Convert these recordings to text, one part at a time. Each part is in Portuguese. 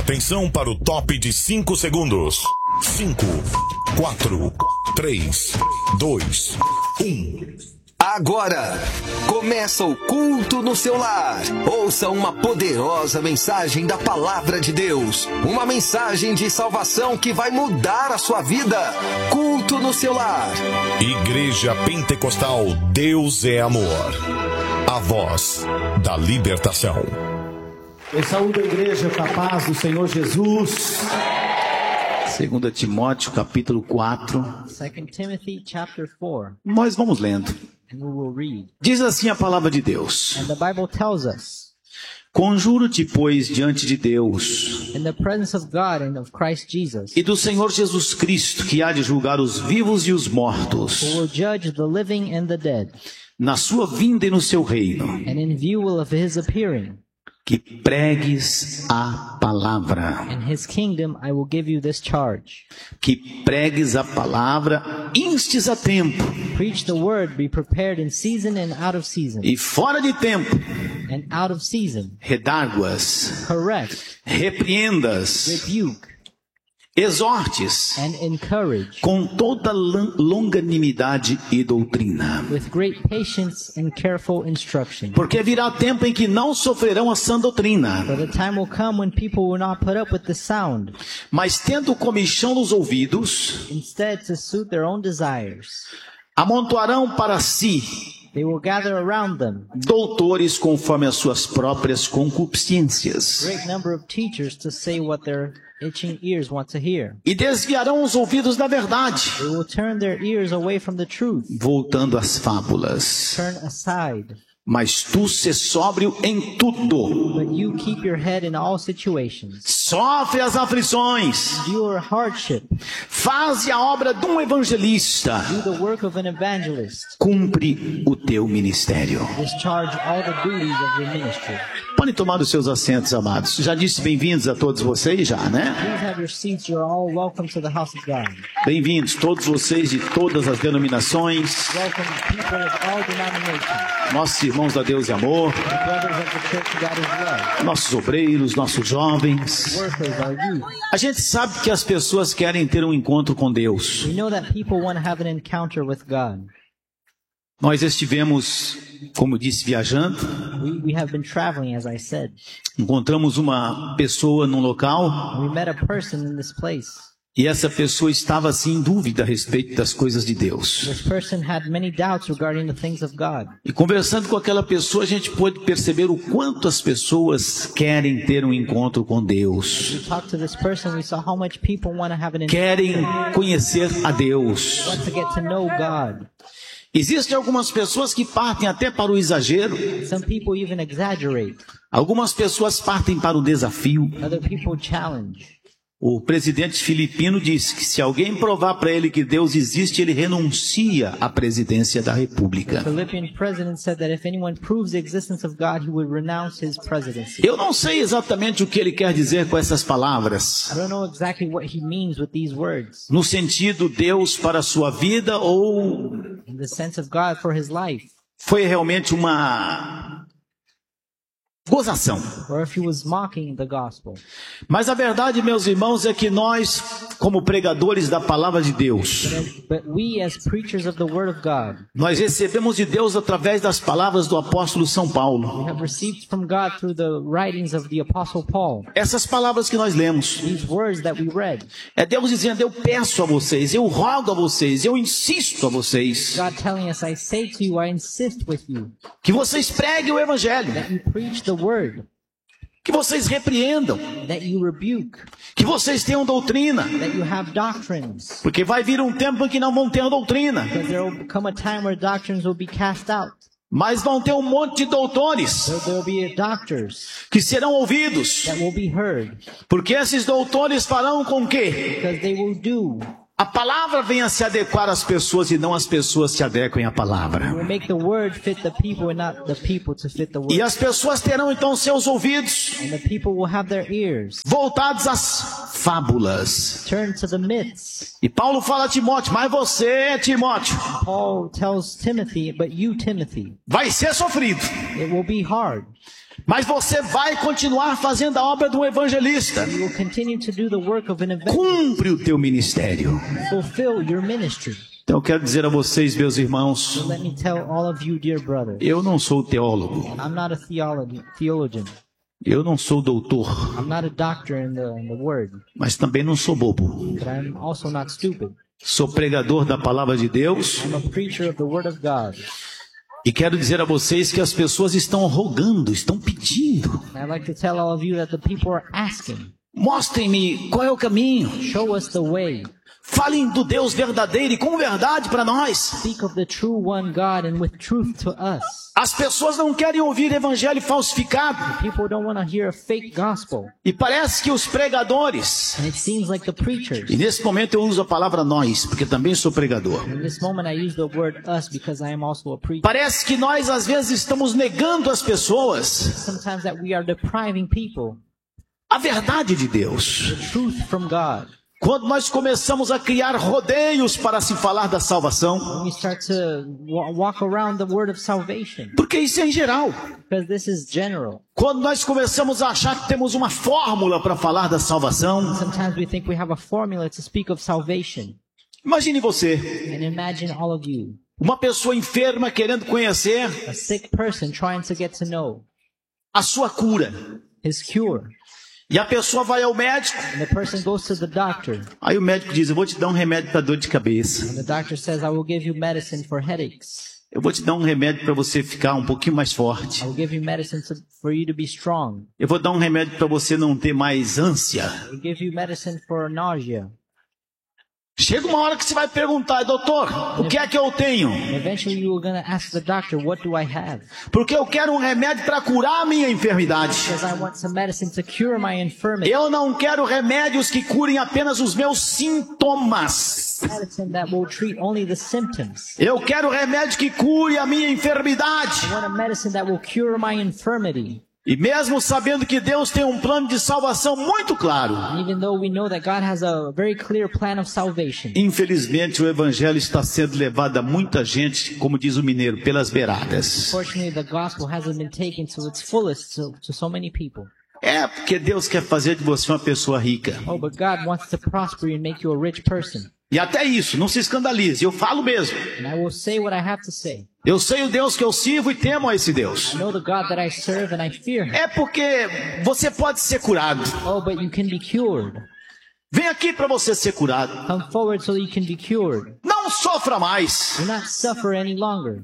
Atenção para o top de 5 segundos. 5, 4, 3, 2, 1. Agora, começa o culto no seu lar. Ouça uma poderosa mensagem da Palavra de Deus. Uma mensagem de salvação que vai mudar a sua vida. Culto no seu lar. Igreja Pentecostal Deus é Amor. A voz da libertação. Eu saúdo a igreja com a paz do Senhor Jesus. 2 Timóteo capítulo 4. 2 Timothy chapter 4. Nós vamos lendo. And we will read. Diz assim a palavra de Deus: And the Bible tells us, Conjuro-te, pois, diante de Deus in the presence of God and of Christ Jesus, e do Senhor Jesus Cristo, que há de julgar os vivos e os mortos, who will judge the living and the dead, na sua vinda e no seu reino, and in view of his appearing, que pregues a palavra. in his kingdom I will give you this charge. Que pregues a palavra, instes a tempo Preach the word, be prepared in season and out of season, e fora de tempo, and out of season, redarguas, correct, repreendas, rebuke, exortes and encourage, com toda longanimidade e doutrina. with great patience and careful instruction. Porque virá tempo em que não sofrerão a sã doutrina, For the time will come when people will not put up with the sound, mas tendo comichão nos ouvidos, instead to suit their own desires. amontoarão para si They will gather around them doutores conforme as suas próprias concupiscências, great number of teachers to say what their itching ears want to hear. e desviarão os ouvidos da verdade, They will turn their ears away from the truth, voltando às fábulas. turn aside. Mas tu se sóbrio em tudo, But you keep your head in all situations. sofre as aflições, Endure hardship. faze a obra de um evangelista, Do the work of an evangelist. cumpre o teu ministério. Discharge all the duties of your ministry. Podem tomar os seus assentos, amados. Já disse bem-vindos a todos vocês, já, né? Please have your seats. You're all welcome to the house of God. Bem-vindos, todos vocês de todas as denominações, Welcome people of all denominations. nossos irmãos da Deus e Amor, The brothers of the church of God as well. nossos obreiros, nossos jovens. Workers are you. A gente sabe que as pessoas querem ter um encontro com Deus. We know that people want to have an encounter with God. Nós estivemos, como eu disse, viajando. We have been traveling, as I said. Encontramos uma pessoa num local We met a person in this place. e essa pessoa estava assim em dúvida a respeito das coisas de Deus. This person had many doubts regarding the things of God. E conversando com aquela pessoa, a gente pôde perceber o quanto as pessoas querem ter um encontro com Deus. We talked to this person, we saw how much people want to have an encounter, Querem conhecer a Deus. want to get to know God. Existem algumas pessoas que partem até para o exagero. Some people even exaggerate. Algumas pessoas partem para o desafio. Other people challenge. O presidente filipino disse que se alguém provar para ele que Deus existe, ele renuncia à presidência da República. The Philippian president said that if anyone proves the existence of God, he would renounce his presidency. Eu não sei exatamente o que ele quer dizer com essas palavras. I don't know exactly what he means with these words. No sentido Deus para a sua vida, ou In the sense of God for his life. foi realmente uma gozação. Or if he was mocking the gospel. Mas a verdade, meus irmãos, é que nós, como pregadores da palavra de Deus, But we as preachers of the word of God, nós recebemos de Deus através das palavras do apóstolo São Paulo. we have received from God through the writings of the apostle Paul. Essas palavras que nós lemos. These words that we read. É Deus dizendo, eu peço a vocês, eu rogo a vocês, eu insisto a vocês, God telling us, I say to you, I insist with you, que vocês preguem o evangelho, that you preach the word, que vocês repreendam, that you rebuke, que vocês tenham doutrina, that you have doctrines. porque vai vir um tempo em que não vão ter a doutrina, Because there will come a time where doctrines will be cast out. mas vão ter um monte de doutores There will be doctors que serão ouvidos, that will be heard. porque esses doutores farão com que Because they will do. a palavra venha se adequar às pessoas e não as pessoas se adequem à palavra. Will make the word fit the people and not the people to fit the E word. as pessoas terão então seus ouvidos And the people will have their ears voltados às fábulas. turned to the myths. E Paulo fala a Timóteo, mas você, Timóteo, Paul tells Timothy, but you, Timothy, vai ser sofrido. it will be hard. Mas você vai continuar fazendo a obra do evangelista. You will continue to do the work of an evangelist. Cumpre o teu ministério. Fulfill your ministry. Então eu quero dizer a vocês, meus irmãos, So let me tell all of you, dear brothers, eu não sou teólogo, I'm not a theologian. eu não sou doutor, I'm not a doctor in the word, mas também não sou bobo. but I'm also not stupid. Sou pregador da palavra de Deus I'm a preacher of the word of God. e quero dizer a vocês que as pessoas estão rogando, estão pedindo. And I'd like to tell all of you that the people are asking, Mostrem-me qual é o caminho. show us the way. Falem do Deus verdadeiro e com verdade para nós. Speak of the true one God and with truth to us. As pessoas não querem ouvir evangelho falsificado. People don't want to hear a fake gospel. E parece que os pregadores, And it seems like the preachers. e nesse momento eu uso a palavra nós, porque também sou pregador. In this moment I use the word us because I am also a preacher. Parece que nós às vezes estamos negando às pessoas Sometimes that we are depriving people a verdade de Deus. the truth from God. Quando nós começamos a criar rodeios para se falar da salvação, When we start to walk around the word of salvation, porque isso é em geral. because this is general. Quando nós começamos a achar que temos uma fórmula para falar da salvação, Sometimes we think we have a formula to speak of salvation. imagine você, And imagine all of you, uma pessoa enferma querendo conhecer a sick person trying to get to know a sua cura. his cure. E a pessoa vai ao médico, And the person goes to the doctor. aí o médico diz, eu vou te dar um remédio para dor de cabeça. And the doctor says, I will give you medicine for headaches. Eu vou te dar um remédio para você ficar um pouquinho mais forte. I will give you medicine for you to be strong. Eu vou dar um remédio para você não ter mais ânsia. I will give you medicine for nausea. Chega uma hora que você vai perguntar, doutor, o que é que eu tenho? And eventually you are going to ask the doctor, what do I have? Porque eu quero um remédio para curar a minha enfermidade. Because I want some medicine to cure my infirmity. Eu não quero remédios que curem apenas os meus sintomas. Medicine that will treat only the symptoms. Eu quero remédio que cure a minha enfermidade. I want a medicine that will cure my infirmity. E mesmo sabendo que Deus tem um plano de salvação muito claro, And even though we know that God has a very clear plan of salvation, infelizmente o evangelho está sendo levado a muita gente, como diz o mineiro, pelas beiradas. fortunately the gospel hasn't been taken to its fullest to so many people. É porque Deus quer fazer de você uma pessoa rica. Oh, but God wants to prosper you and make you a rich person. E até isso, não se escandalize, eu falo mesmo. And I will say what I have to say. Eu sei o Deus que eu sirvo e temo a esse Deus. I know the God that I serve and I fear Him. É porque você pode ser curado. Oh, but you can be cured. Vem aqui para você ser curado. Come forward so you can be cured. Não sofra mais. Do not suffer any longer.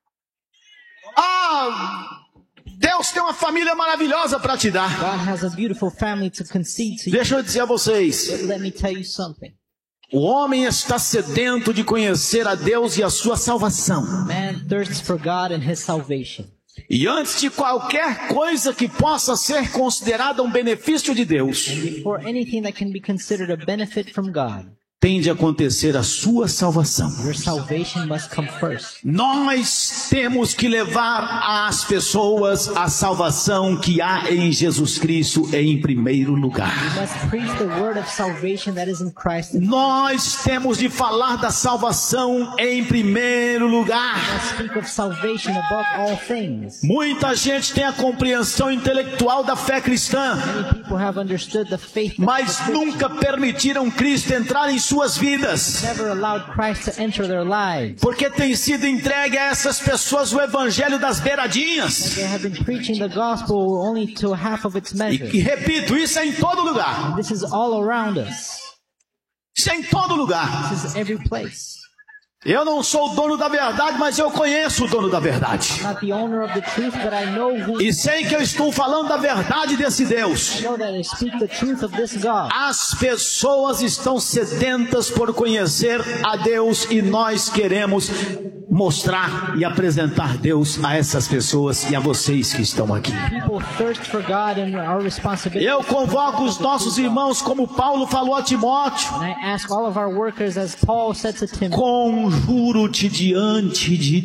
Ah, Deus tem uma família maravilhosa para te dar. God has a beautiful family to concede to you. Deixa eu dizer a vocês. But let me tell you something. O homem está sedento de conhecer a Deus e a sua salvação. Man thirsts for God and His salvation. E antes de qualquer coisa que possa ser considerada um benefício de Deus, And before anything that can be considered a benefit from God, tem de acontecer a sua salvação. your salvation must come first. Nós temos que levar às pessoas a salvação que há em Jesus Cristo em primeiro lugar. You must preach the word of salvation that is in Christ. You Nós temos de falar da salvação em primeiro lugar. must speak of salvation above all things. Muita gente tem a compreensão intelectual da fé cristã, Many people have understood the faith of mas nunca permitiram Cristo entrar em suas vidas, never allowed Christ to enter their lives. porque tem sido entregue a essas pessoas o evangelho das beiradinhas. They have been preaching the gospel only to half of its measure. E repito, isso é em todo lugar. This is all around us. Isso é em todo lugar. This is every place. Eu não sou o dono da verdade, mas eu conheço o dono da verdade. I'm not the owner of the truth, but I know who. E sei que eu estou falando da verdade desse Deus. I know that I speak the truth of this God. As pessoas estão sedentas por conhecer a Deus e nós queremos mostrar e apresentar Deus a essas pessoas e a vocês que estão aqui. People thirst for God and our responsibility. Eu convoco os nossos irmãos, como Paulo falou a Timóteo. And I ask all of our workers, as Paul said to Timothy, Conjuro-te diante de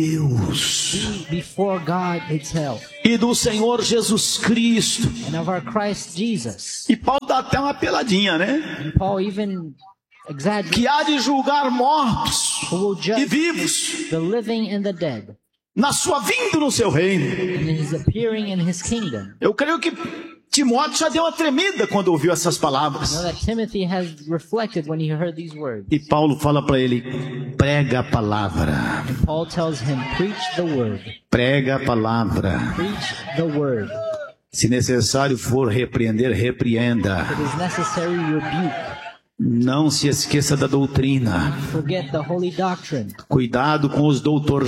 Deus before God itself e do Senhor Jesus Cristo. and of our Christ Jesus. E Paulo dá até uma peladinha, né? And Paul even exaggerates, Que há de julgar mortos who will e judge vivos. the living and the dead. na sua vinda no seu reino. and in his appearing in his kingdom. Eu creio que Timóteo já deu uma tremida quando ouviu essas I palavras. know that Timothy has reflected when he heard these words. E Paulo fala para ele: prega a palavra, And Paul tells him, preach the word. prega a palavra. Preach the word. Se necessário for repreender, repreenda. If it is necessary, rebuke. Não se esqueça da doutrina. Forget the holy doctrine. Cuidado com os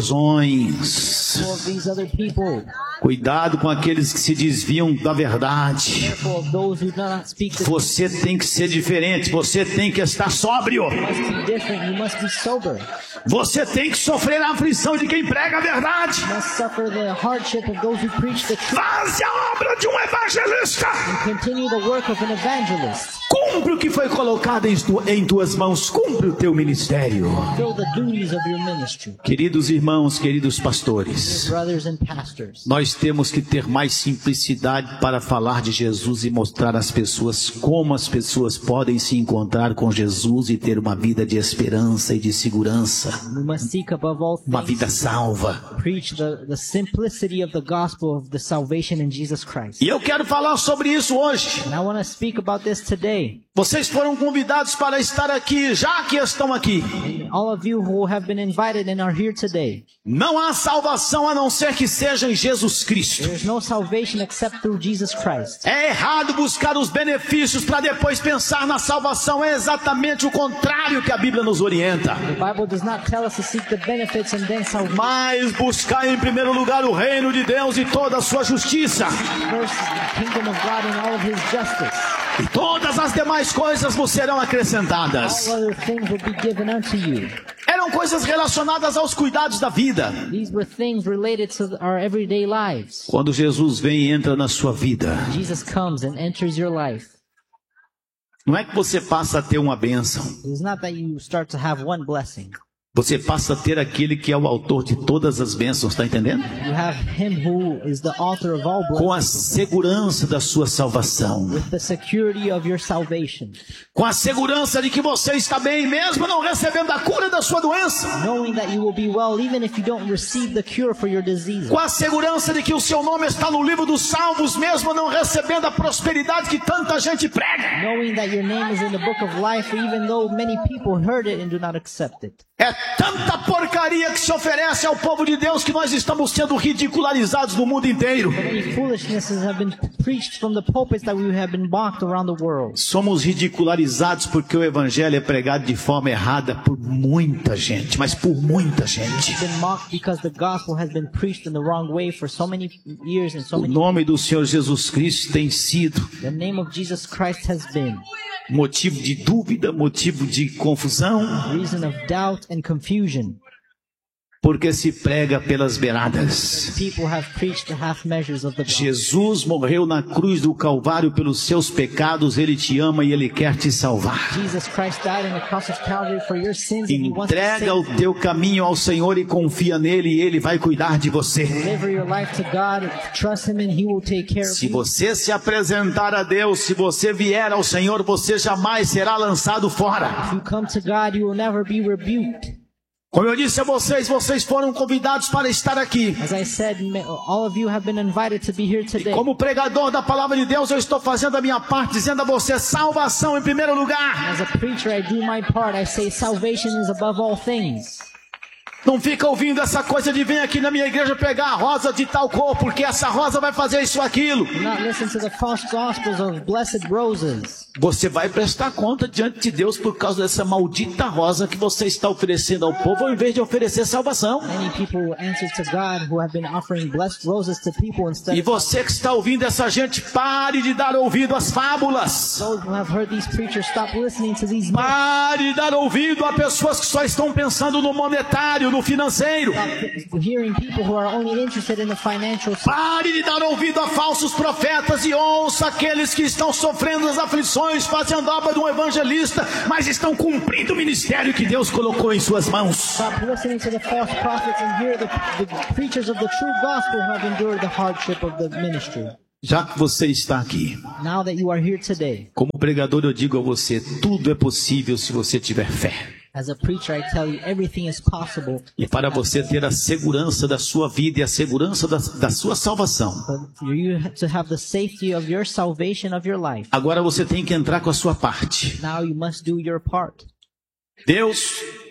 doutorzões. Careful of these other people. Cuidado com aqueles que se desviam da verdade. Careful of those who do not speak the truth. Você tem que ser diferente. Você tem que estar sóbrio. You must be different. You must be sober. Você tem que sofrer a aflição de quem prega a verdade. You must suffer the hardship of those who preach the truth. Faze a obra de um evangelista. And continue the work of an evangelist. Cumpre o que foi colocado em tuas mãos. Cumpre o teu ministério. Fill the duties of your ministry. Queridos irmãos, queridos pastores, Brothers and pastors. nós temos que ter mais simplicidade para falar de Jesus e mostrar às pessoas como as pessoas podem se encontrar com Jesus e ter uma vida de esperança e de segurança, We must seek above all uma vida things salva. preach the simplicity of the gospel of the salvation in Jesus Christ. E eu quero falar sobre isso hoje. And I want to speak about this today. Vocês foram convidados para estar aqui, já que estão aqui. And all of you who have been invited and are here today. Não há salvação a não ser que seja em Jesus Cristo. There is no salvation except through Jesus Christ. É errado buscar os benefícios para depois pensar na salvação. É exatamente o contrário que a Bíblia nos orienta. The Bible does not tell us to seek the benefits and then salvation. Mas buscar em primeiro lugar o reino de Deus e toda a sua justiça. First, the kingdom of God and all of his justice. E todas as demais coisas vos serão acrescentadas. All other things will be given unto you. Eram coisas relacionadas aos cuidados da vida. These were things related to our everyday lives. Quando Jesus vem e entra na sua vida, Jesus comes and enters your life. não é que você passa a ter uma bênção. It's not that you start to have one blessing. Você passa a ter aquele que é o autor de todas as bênçãos, está entendendo? You have him who is the author of all Com a blessings, segurança da sua salvação. with the security of your salvation, Com a segurança de que você está bem, mesmo não recebendo a cura da sua doença. knowing that you will be well even if you don't receive the cure for your disease. Com a segurança de que o seu nome está no livro dos salvos, mesmo não recebendo a prosperidade que tanta gente prega. Knowing that your name is in the book of life even though many people heard it and do not accept it. É tanta porcaria que se oferece ao povo de Deus que nós estamos sendo ridicularizados no mundo inteiro. Many foolishnesses have been preached from the pulpits that we have been mocked around the world. Somos ridicularizados porque o evangelho é pregado de forma errada por muita gente, mas por muita gente. We've been mocked because the gospel has been preached in the wrong way for so many years and so O many. nome do Senhor Jesus Cristo tem sido The name of Jesus Christ has been motivo de dúvida, motivo de confusão, reason of doubt and confusion. porque se prega pelas beiradas. People have preached the half measures of the gospel. Jesus morreu na cruz do Calvário pelos seus pecados, Ele te ama e Ele quer te salvar. Jesus Christ died on the cross of Calvary for your sins and he wants to Entrega o save you. teu caminho ao Senhor e confia nele e Ele vai cuidar de você. Deliver your life to God, trust him and he will take care of Se you. você se apresentar a Deus, se você vier ao Senhor, você jamais será lançado fora. If you come to God, you will never be rebuked. Como eu disse a vocês, vocês foram convidados para estar aqui. As I said, all of you have been invited to be here today. Como pregador da palavra de Deus, eu estou fazendo a minha parte, dizendo a você, salvação em primeiro lugar. As a preacher, I do my part. I say salvation is above all things. Não fica ouvindo essa coisa de vir aqui na minha igreja pegar a rosa de tal cor, porque essa rosa vai fazer isso ou aquilo. Do not listen to the false gospels of blessed roses. Você vai prestar conta diante de Deus por causa dessa maldita rosa que você está oferecendo ao povo, ao invés de oferecer salvação. Many people answer to God who have been offering blessed roses to people instead E of você que está ouvindo essa gente, pare de dar ouvido às fábulas. those who have heard these preachers. Stop listening to these men. Pare de dar ouvido a pessoas que só estão pensando no monetário, no financeiro. Stop hearing people who are only interested in the financial side. Pare de dar ouvido a falsos profetas e ouça aqueles que estão sofrendo as aflições, fazendo a obra de um evangelista, mas estão cumprindo o ministério que Deus colocou em suas mãos. Stop listening to the false prophets and hear the preachers of the true gospel who have endured the hardship of the ministry. Já que você está aqui, Now that you are here today, como pregador eu digo a você, tudo é possível se você tiver fé. As a preacher, I tell you, everything is possible. E para você ter a segurança da sua vida e a segurança da sua salvação, But for you to have the safety of your salvation of your life, agora você tem que entrar com a sua parte. now you must do your part. Deus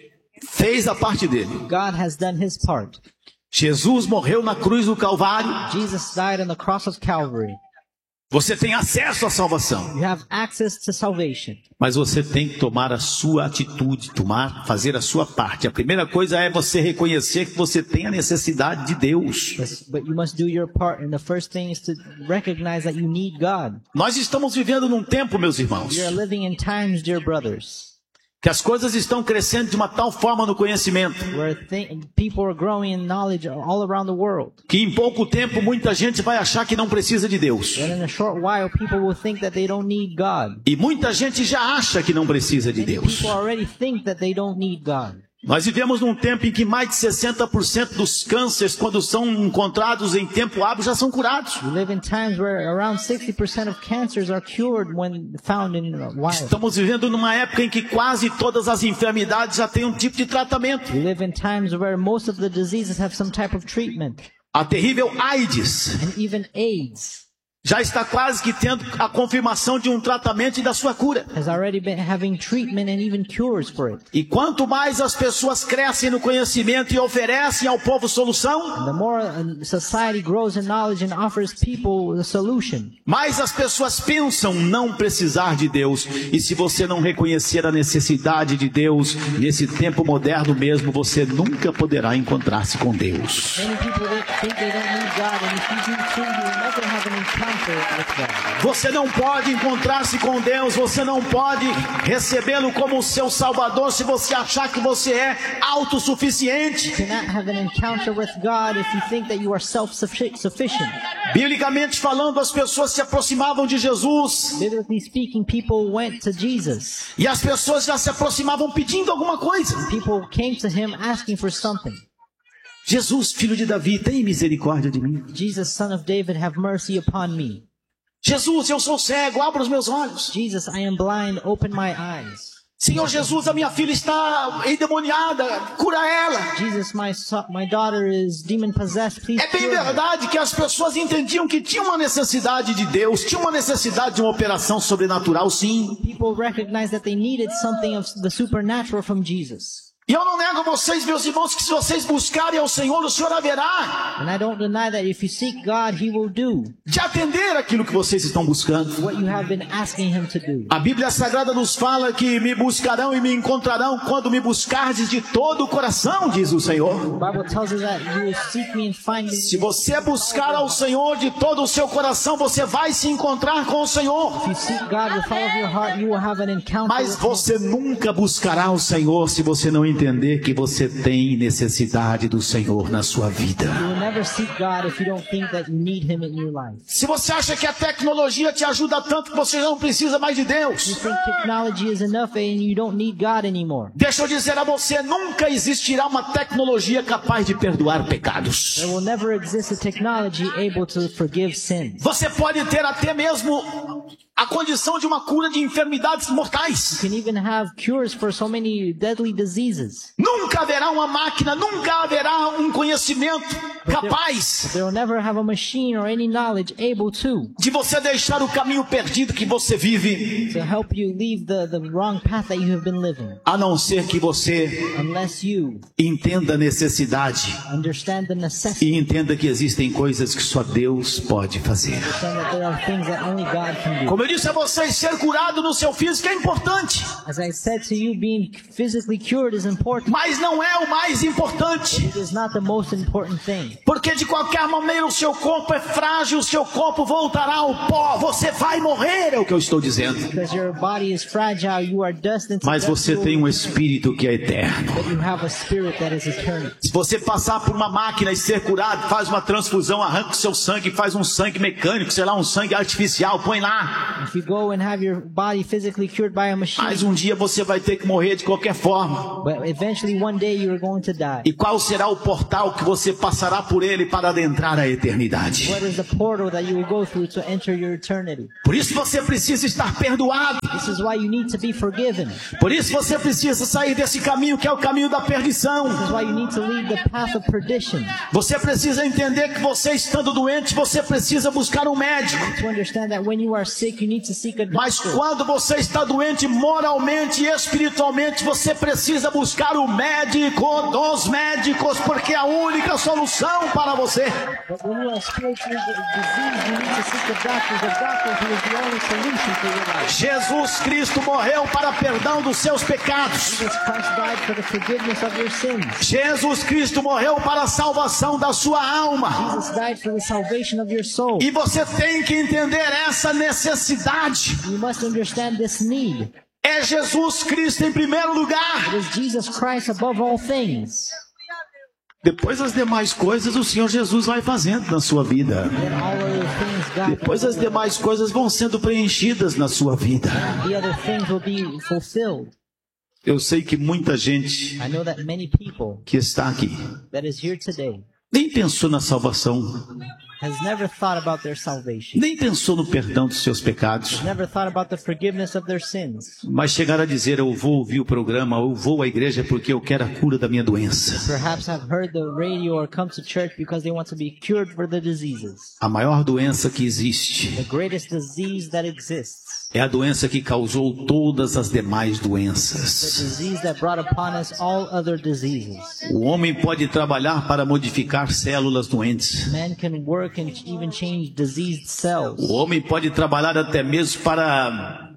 fez a parte dele. God has done his part. Jesus morreu na cruz do Calvário. Jesus died on the cross of Calvary. Você tem acesso à salvação. You have access to salvation. Mas você tem que tomar a sua atitude, fazer a sua parte. A primeira coisa é você reconhecer que você tem a necessidade de Deus. But you must do your part, and the first thing is to recognize that you need God. Nós estamos vivendo num tempo, meus irmãos, We are living in times, dear brothers, que as coisas estão crescendo de uma tal forma no conhecimento, where people are growing in knowledge all around the world. que em pouco tempo muita gente vai achar que não precisa de Deus. And in a short while, people will think that they don't need God. E muita gente já acha que não precisa de Many Deus. people already think that they don't need God. Nós vivemos num tempo em que mais de 60% dos cânceres, quando são encontrados em tempo hábil, já são curados. We live in times where around 60% of cancers are cured when found in a while. Estamos vivendo numa época em que quase todas as enfermidades já têm um tipo de tratamento. We live in times where most of the diseases have some type of treatment. A terrível AIDS And even AIDS já está quase que tendo a confirmação de um tratamento e da sua cura. has already been having treatment and even cures for it. E quanto mais as pessoas crescem no conhecimento e oferecem ao povo solução, The more society grows in knowledge and offers people a solution, mais as pessoas pensam não precisar de Deus. E se você não reconhecer a necessidade de Deus, nesse tempo moderno mesmo, você nunca poderá encontrar-se com Deus. many people think they don't need God, and if you do too, you will never have an encounter with God. Você não pode encontrar-se com Deus, você não pode recebê-lo como seu Salvador se você achar que você é autossuficiente. You cannot have an encounter with God if you think that you are self-sufficient. Biblicamente falando, as pessoas se aproximavam de Jesus Biblically speaking, people went to Jesus. e as pessoas já se aproximavam pedindo alguma coisa. People came to him asking for something. Jesus, filho de Davi, tem misericórdia de mim. Jesus, son of David, have mercy upon me. Jesus, eu sou cego, abra os meus olhos. Jesus, I am blind, open my eyes. Senhor Jesus, a minha filha está endemoniada, cura ela. Jesus, my daughter is demon-possessed, please É bem cure her. verdade que as pessoas entendiam que tinha uma necessidade de Deus, tinha uma necessidade de uma operação sobrenatural, sim. People recognized that they needed something of the supernatural from Jesus. E eu não nego a vocês, meus irmãos, que se vocês buscarem ao Senhor, o Senhor haverá And I don't deny that if you seek God, He will do de atender aquilo que vocês estão buscando. what you have been asking Him to do. A Bíblia Sagrada nos fala que me buscarão e me encontrarão quando me buscardes de todo o coração, diz o Senhor. The Bible tells us that you will seek me and find me. Se você buscar ao Senhor de todo o seu coração, você vai se encontrar com o Senhor. If you seek God with all of your heart, you will have an encounter Mas with Him. você nunca buscará o Senhor se você não entender que você tem necessidade do Senhor na sua vida. You will never seek God if you don't think that you need Him in your life. Se você acha que a tecnologia te ajuda tanto que você não precisa mais de You Deus, think technology is enough and you don't need God anymore. deixa eu dizer a você, nunca existirá uma tecnologia capaz de perdoar pecados. There will never exist a technology able to forgive sins. Você pode ter até mesmo a condição de uma cura de enfermidades mortais. You can even have cures for so many deadly diseases. Nunca haverá uma máquina, nunca haverá um conhecimento capaz There will never have a machine or any knowledge able to de você deixar o caminho perdido que você vive, help you leave the wrong path that you have been living, a não ser que você unless you entenda a necessidade understand the necessity, e entenda que existem coisas que só Deus pode fazer. understand that there are things that only God can do. Como eu disse a vocês, ser curado no seu físico é importante, As I said to you, being physically cured is important. mas não é o mais importante. It is not the most important thing. Porque de qualquer maneira o seu corpo é frágil, o seu corpo voltará ao pó, você vai morrer, é o que eu estou dizendo. Because your body is fragile, you are dust into Mas dust, você tem um espírito que é eterno. but you have a spirit that is eternal. Se você passar por uma máquina e ser curado, faz uma transfusão, arranca o seu sangue, faz um sangue mecânico, sei lá, um sangue artificial, põe lá. If you go and have your body physically cured by a machine, Mas um dia você vai ter que morrer de qualquer forma. but eventually one day you are going to die. E qual será o portal que você passará por ele para adentrar a eternidade? What is the portal that you will go through to enter your eternity? Por isso você precisa estar perdoado. This is why you need to be forgiven. Por isso você precisa sair desse caminho que é o caminho da perdição. This is why you need to leave the path of perdition. Você precisa entender que você estando doente, você precisa buscar um médico. To understand that when you are sick, you need to seek a Mas doctor. quando você está doente moralmente e espiritualmente, você precisa buscar o médico dos médicos, porque é a única solução para você. But when you are spiritually diseased, you need to seek the doctor who is the only solution for your life. Jesus Cristo morreu para perdão dos seus pecados. Jesus Christ died for the forgiveness of your sins. Jesus Cristo morreu para a salvação da sua alma. Jesus died for the salvation of your soul. E você tem que entender essa necessidade. You must understand this need. É Jesus Cristo em primeiro lugar. It is Jesus Christ above all things. Depois as demais coisas o Senhor Jesus vai fazendo na sua vida. Then all other things God Depois as demais coisas vão sendo preenchidas na sua vida. the other things will be fulfilled. Eu sei que muita gente I know that many people que está aqui that is here today nem pensou na salvação, has never thought about their salvation. nem pensou no perdão dos seus pecados, Never thought about the forgiveness of their sins. mas chegaram a dizer: eu vou ouvir o programa, eu vou à igreja porque eu quero a cura da minha doença. Perhaps have heard the radio or come to church because they want to be cured for the diseases. A maior doença que existe The greatest disease that exists. é a doença que causou todas as demais The doenças. disease that brought upon us all other diseases. O homem pode trabalhar para modificar células doentes. Man can work and even change diseased cells. O homem pode trabalhar até mesmo para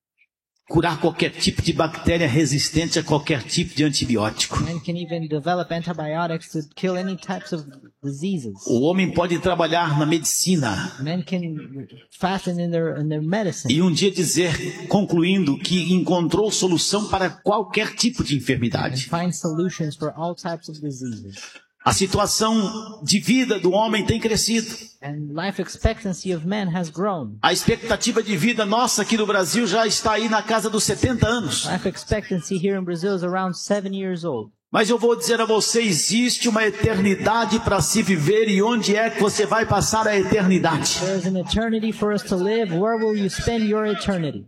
curar qualquer tipo de bactéria resistente a qualquer tipo de antibiótico. Man can even develop antibiotics to kill any types of diseases. O homem pode trabalhar na medicina Men can fasten in their medicine e um dia dizer, concluindo, que encontrou solução para qualquer tipo de and enfermidade. find solutions for all types of diseases. A situação de vida do homem tem crescido. And life expectancy of man has grown. A expectativa de vida nossa aqui no Brasil já está aí na casa dos 70 anos. Life expectancy here in Brazil is around 7 years old. Mas eu vou dizer a você, existe uma eternidade para se viver, e onde é que você vai passar a eternidade? There is an eternity for us to live. Where will you spend your eternity?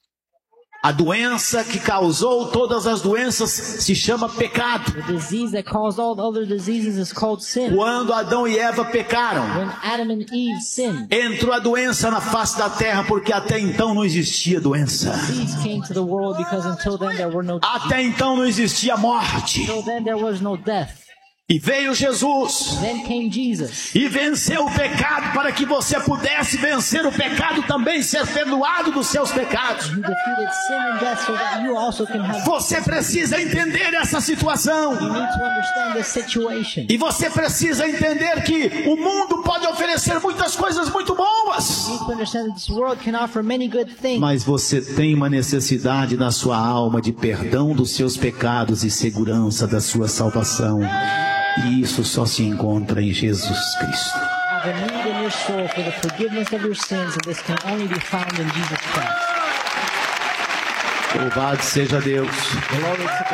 A doença que causou todas as doenças se chama pecado. The disease that caused all the other diseases is called sin. Quando Adão e Eva pecaram, When Adam and Eve sinned, entrou a doença na face da terra, porque até então não existia doença. disease came to the world because until then there were no Até então não existia morte. until then there was no death. E veio Jesus Then came Jesus. e venceu o pecado para que você pudesse vencer o pecado também, ser perdoado dos seus pecados. He defeated sin and death so that you also can have. Você precisa entender essa situação. You need to understand this situation. E você precisa entender que o mundo pode oferecer muitas coisas muito boas, You need to understand that this world can offer many good things. mas você tem uma necessidade na sua alma de perdão dos seus pecados e segurança da sua salvação. E isso só se encontra em Jesus Cristo. You have a need in your soul for the forgiveness of your sins, and this can only be found in Jesus Christ. Louvado seja Deus. Glory to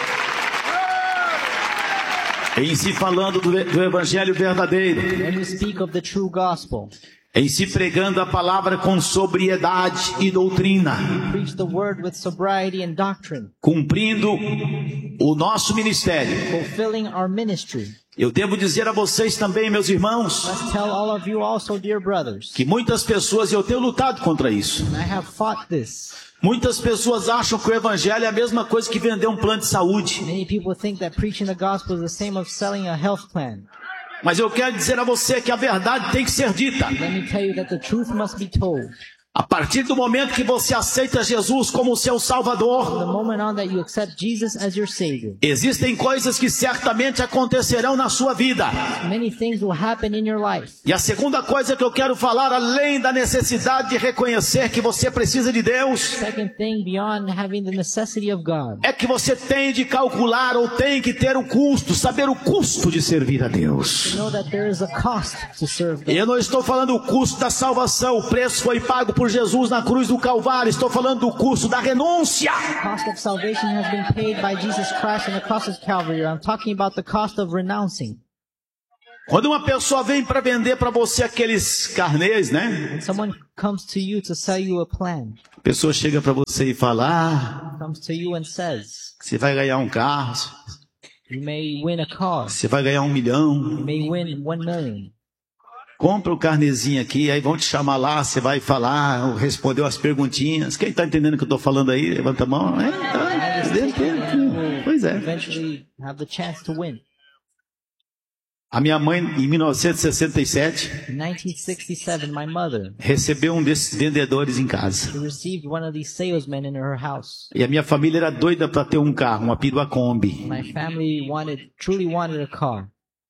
God. Em se falando do Evangelho verdadeiro, When you speak of the true gospel, em se pregando a palavra com sobriedade e doutrina, preach the word with sobriety and doctrine, cumprindo o nosso ministério. fulfilling our ministry. Eu devo dizer a vocês também, meus irmãos, Let's tell all of you also, dear brothers, que muitas pessoas, e eu tenho lutado contra isso, and I have fought this. muitas pessoas acham que o Evangelho é a mesma coisa que vender um plano de saúde. Many people think that preaching the gospel is the same of selling a health plan. Mas eu quero dizer a você que a verdade tem que ser dita. Let me tell you that the truth must be told. A partir do momento que você aceita Jesus como seu Salvador, The moment on that you accept Jesus as your Savior, existem coisas que certamente acontecerão na sua vida. many things will happen in your life. E a segunda coisa que eu quero falar, além da necessidade de reconhecer que você precisa de Deus, Second thing, beyond having the necessity of God, é que você tem de calcular ou tem que ter o custo, saber o custo de servir a Deus. know that there is a cost to serve God. Eu não estou falando o custo da salvação, o preço foi pago por Jesus na cruz do Calvário. Estou falando do custo da renúncia. The cost of salvation has been paid by Jesus Christ on the cross of Calvary. I'm talking about the cost of renouncing. Quando uma pessoa vem para vender para você aqueles carnês, né? When someone comes to you to sell you a plan, A pessoa chega para você e fala: comes to you and says, você vai ganhar um carro, you may win a car, você vai ganhar 1 milhão. you may win 1 million. Compra o carnezinho aqui, aí vão te chamar lá, você vai falar, respondeu as perguntinhas. Quem está entendendo o que eu estou falando aí? Levanta a mão. Pois é. Eventually have the chance to win. A minha mãe, em 1967, In 1967, my mother, recebeu um desses vendedores em casa. she received one of these salesmen in her house. E a minha família era doida para ter um carro, uma Perua Kombi. My family truly wanted a car.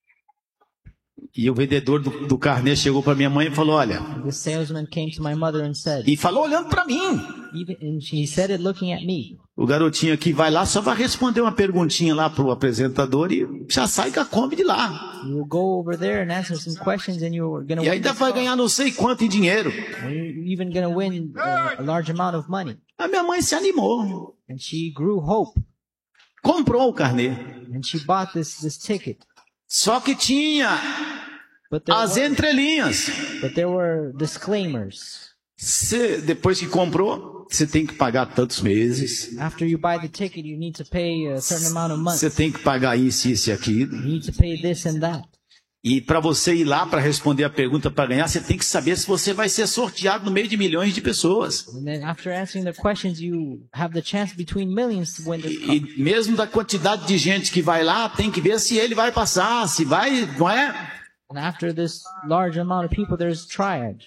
E o vendedor do carnê chegou para minha mãe e falou: olha, The salesman came to my mother and said, e falou olhando para mim. and he said it looking at me. O garotinho aqui vai lá, só vai responder uma perguntinha lá pro apresentador e já sai com a Kombi de lá. You will go over there and answer some questions and you're going to E win. ainda vai ganhar não sei quanto em dinheiro. You're even going to win a large amount of money. A minha mãe se animou, And she grew hope. comprou o carnê. And she bought this ticket. Só que tinha But there, as entrelinhas. were disclaimers. Depois que comprou, você tem que pagar tantos meses. After you buy the ticket, you need to pay a certain amount of money. Você tem que pagar isso e aquilo. You need to pay this and that. E para você ir lá para responder a pergunta para ganhar, você tem que saber se você vai ser sorteado no meio de milhões de pessoas. And then after answering the questions, you have the chance between millions to win this car. E mesmo da quantidade de gente que vai lá, tem que ver se ele vai passar, se vai, não é? And after this large amount of people, there's triad.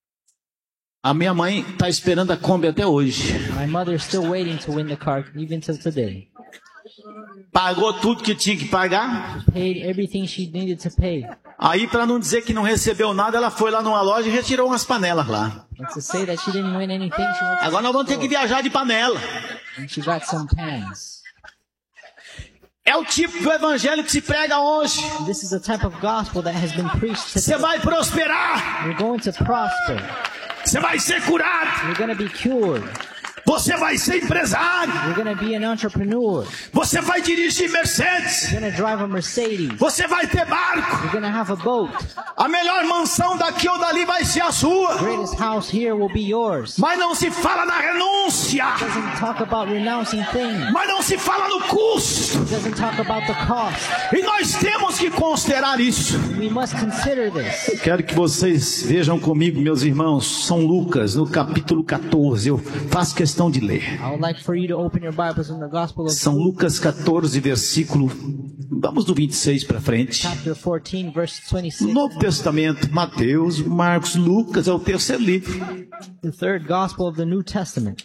A minha mãe está esperando a Kombi até hoje. My mother is still waiting to win the car, even till today. Pagou tudo que tinha que pagar. Paid everything she needed to pay. Aí, para não dizer que não recebeu nada, ela foi lá numa loja e retirou umas panelas lá. And to say that she didn't win anything, she went to Agora nós vamos ter que viajar de panela. and she got some pans. É o tipo do evangelho que se prega hoje. This is the type of gospel that has been preached Você today. vai prosperar. You're going to prosper. Você vai ser curado. You're going to be cured. Você vai ser empresário. You're going to be an entrepreneur. Você vai dirigir Mercedes. You're going to drive a Mercedes. Você vai ter barco. You're going to have a boat. A melhor mansão daqui ou dali vai ser a sua. The greatest house here will be yours. Mas não se fala na renúncia. Doesn't talk about renouncing things. Mas não se fala no custo. Doesn't talk about the cost. E nós temos que considerar isso. We must consider this. Quero que vocês vejam comigo, meus irmãos, São Lucas, no capítulo 14. Eu faço questão de ler. I would like for you to open your Bibles in the Gospel of São Lucas 14, versículo... Vamos do 26 para frente. chapter 14, verse 26. Novo Testamento, Mateus, Marcos, Lucas, é o terceiro livro. The third Gospel of the New Testament.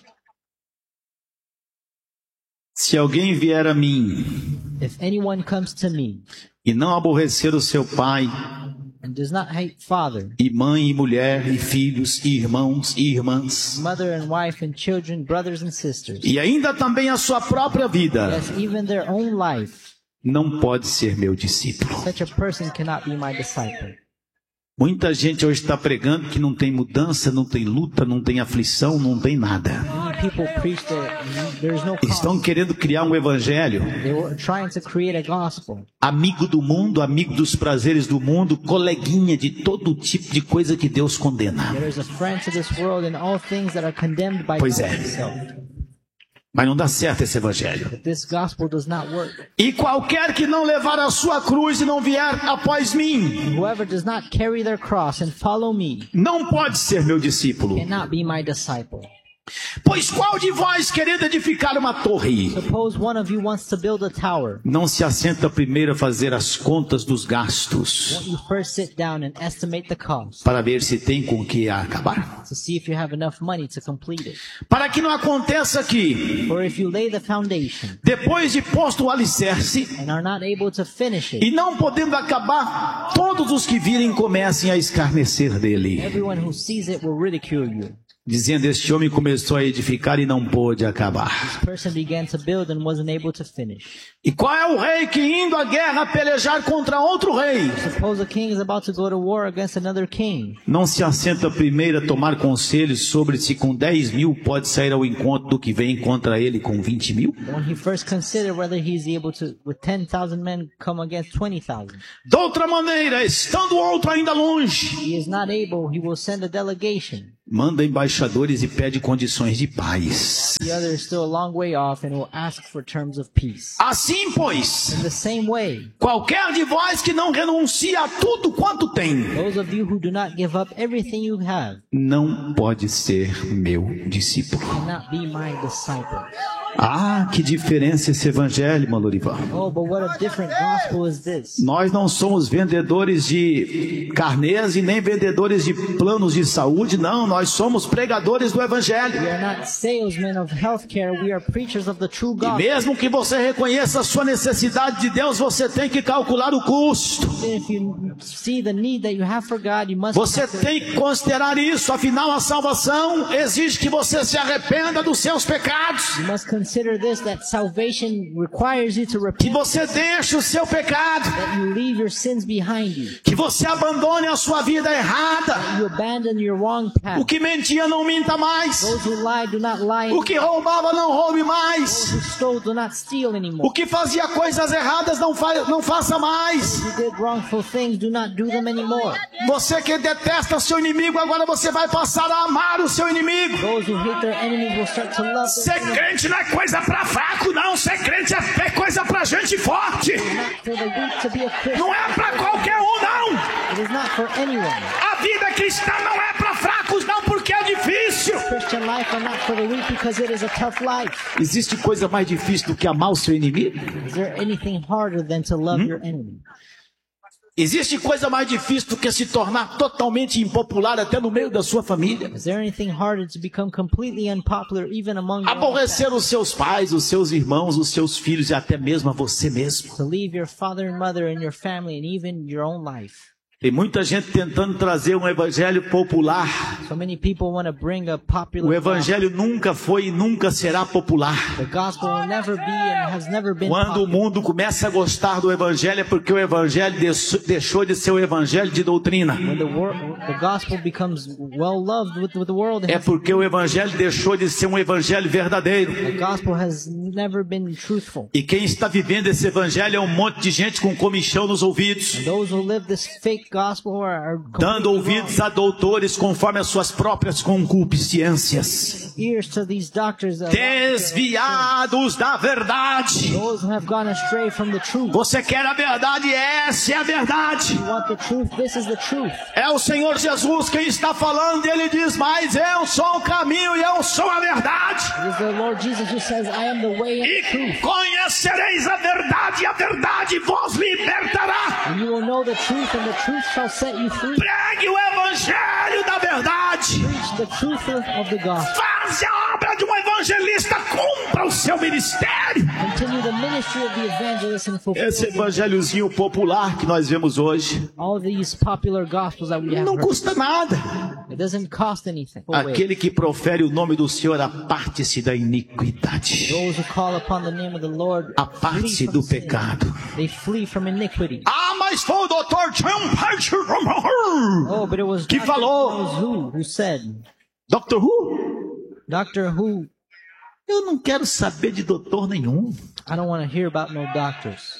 Se alguém vier a mim If anyone comes to me e não aborrecer o seu pai, and does not hate father, e mãe, e mulher, e filhos, e irmãos, e irmãs, mother and wife and children, brothers and sisters, e ainda também a sua própria vida, yes, even their own life, não pode ser meu discípulo. such a person cannot be my disciple. Muita gente hoje está pregando que não tem mudança, não tem luta, não tem aflição, não tem nada. Many people preach that there's no Estão cost. querendo criar um evangelho They were trying to create a gospel. amigo do mundo, amigo dos prazeres do mundo, coleguinha de todo tipo de coisa que Deus condena. There is a friend to this world and all things that are condemned by Pois God é. himself. Mas não dá certo esse evangelho. But this gospel does not work. E qualquer que não levar a sua cruz e não vier após mim, Whoever does not carry their cross and follow me não pode ser meu discípulo. cannot be my disciple. Pois qual de vós, querendo edificar uma torre, Suppose one of you wants to build a tower. não se assenta primeiro a fazer as contas dos gastos, Won't you first sit down and estimate the cost para ver se tem com que acabar? to see if you have enough money to complete it? Para que não aconteça que, For if you lay the foundation depois de posto o alicerce, and are not able to finish it, e não podendo acabar, todos os que virem comecem a escarnecer dele. everyone who sees it will ridicule you. dizendo: este homem começou a edificar e não pôde acabar. This person began to build and wasn't able to finish. E qual é o rei que indo à guerra pelejar contra outro rei Suppose a king is about to go to war against another king. não se assenta primeiro a tomar conselhos sobre se com 10 mil pode sair ao encontro do que vem contra ele com 20 mil? When he first considered whether he's able to, with 10,000 men, come against 20,000. De outra maneira, estando outro ainda longe, He is not able, he will send a delegation. manda embaixadores e pede condições de paz. The other is still a long way off and will ask for terms of peace. Assim, pois, In the same way, qualquer de vós que não renuncia a tudo quanto tem, those of you who do not give up everything you have não pode ser meu discípulo. cannot be my disciple. Ah, que diferença esse evangelho, Malorivan. Oh, but what a different gospel is this. Nós não somos vendedores de carnês e nem vendedores de planos de saúde, não. Nós somos pregadores do evangelho. We are not salesmen of healthcare, we are preachers of the true E gospel. mesmo que você reconheça a sua necessidade de Deus, você tem que calcular o custo. If you see the need that you have for God, you must Você tem que considerar isso. Afinal, a salvação exige que você se arrependa dos seus pecados. You must consider this, that salvation requires you to Que repent, você deixe o seu pecado. that you leave your sins behind you, Que você abandone a sua vida errada. you abandon your wrong O path. que mentia não minta mais. Those who lie do not lie, O que roubava não roube those mais. who stole do not steal anymore. O que fazia coisas erradas não faça mais. Who did wrongful things do not do them anymore. Você que detesta seu inimigo, agora você vai passar a amar o seu inimigo. Those who hate their enemies will start to love Ser them. crente não é coisa pra fraco, não. Ser crente é coisa pra gente forte. Not for the weak to be a Christian. Não é pra qualquer um, não. It is not for anyone. A vida cristã não é pra fracos, não, porque é difícil. Christian life are not for the weak because it is a tough life. Existe coisa mais difícil do que amar o seu inimigo? Is there anything harder than to love your enemy? Existe coisa mais difícil do que se tornar totalmente impopular até no meio da sua família? Is there anything harder to become completely unpopular even among your own Aborrecer family? os seus pais, os seus irmãos, os seus filhos e até mesmo a você mesmo. To leave your father and mother and your family and even your own life. Tem muita gente tentando trazer um evangelho popular. So many people want to bring a popular O evangelho nunca foi e nunca será popular. gospel. The gospel will never be and has never been Quando o popular. mundo começa a gostar do evangelho é porque o evangelho deixou de ser o evangelho de doutrina. When the gospel becomes well loved with the world, É porque o evangelho deixou de ser um evangelho verdadeiro. the gospel has never been truthful. E quem está vivendo esse evangelho é um monte de gente com comichão nos ouvidos, Those who live this fake gospel are dando completely ouvidos a doutores conforme as suas próprias concupiscências, wrong. Ears to these doctors, desviados da verdade. those who have gone astray from the truth. Você quer a verdade? Essa é a verdade. You want the truth? This is the truth. É o Senhor Jesus quem está falando, e Ele diz: mas eu sou o caminho e eu sou a verdade. It is the Lord Jesus who says, I am the way and the E truth. conhecereis a verdade vos libertará. And you will know the truth, and the truth shall set you free. Pregue o evangelho da verdade. Preach the truth of the gospel. Faça a obra de um evangelista, cumpra o seu ministério. Continue the ministry of the evangelist and fulfill Esse evangelhozinho popular que nós vemos hoje all these popular gospels that we have não heard. custa nada. It doesn't cost anything. Aquele que profere o nome do Senhor, aparte-se da iniquidade, Those who call upon the name of the Lord aparte-se flee from do sin. pecado. They flee from iniquity. Ah, mas foi o Dr. John Parcher Oh, but it was que Dr. falou. Who said, Dr. Who? Doctor Who, Eu não quero saber de doutor nenhum. I don't want to hear about no doctors.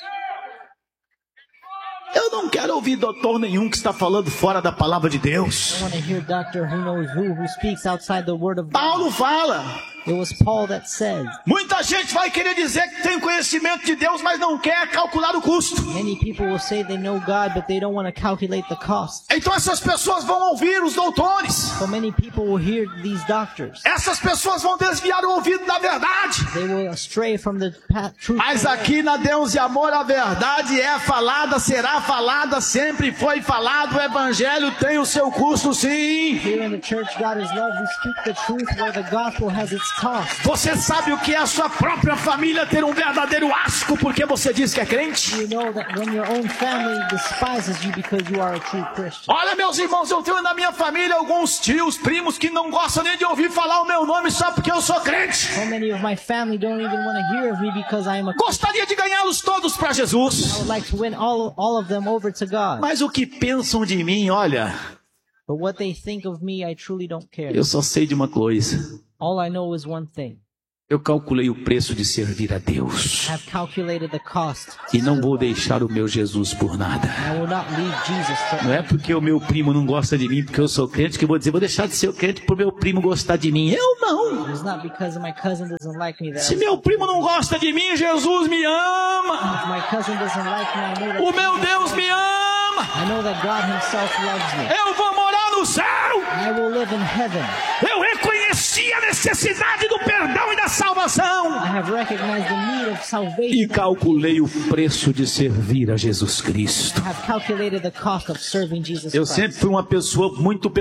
Eu não quero ouvir doutor nenhum que está falando fora da palavra de Deus. I want to hear Doctor Who knows who speaks outside the word of God. Paulo fala. It was Paul that said, Muita gente vai querer dizer que tem conhecimento de Deus, mas não quer calcular o custo. many people will say they know God, but they don't want to calculate the cost. Então essas pessoas vão ouvir os doutores. So many people will hear these doctors. Essas pessoas vão desviar o ouvido da verdade. They will astray from the truth. Mas aqui na Deus e Amor a verdade é falada, será falada, sempre foi falado. O evangelho tem o seu custo, sim. Here in the church, God is love. We speak the truth where the gospel has its tossed. Você sabe o que é a sua própria família ter um verdadeiro asco porque você diz que é crente? You know that when your own family despises you because you are a true Christian. Olha, meus irmãos, eu tenho na minha família alguns tios, primos que não gostam nem de ouvir falar o meu nome só porque eu sou crente. So many of my family don't even want to hear of me because I am a Christian. Gostaria de ganhá-los todos para I Jesus. would like to win all of them over to God. Mas o que pensam de mim, olha, But what they think of me, I truly don't care. eu só sei de uma coisa. All I know is one thing. Eu calculei o preço de servir a Deus. I have calculated the cost. E não vou deixar o meu Jesus por nada. I will not leave Jesus for. Não é porque o meu primo não gosta de mim, porque eu sou crente, que eu vou dizer, vou deixar de ser crente pro meu primo gostar de mim. Eu não. It's not because my cousin doesn't like me that. Se meu primo não gosta de mim, Jesus me ama. If my cousin doesn't like me, I know that. O meu Deus me ama. I know that God Himself loves me. Eu vou morar no céu. I will live in heaven. Eu reconheci a necessidade do perdão e da salvação. I have recognized the need of E salvation. calculei o preço de servir a Jesus Cristo. I have calculated the cost of serving Jesus Eu Christ. sempre fui uma pessoa,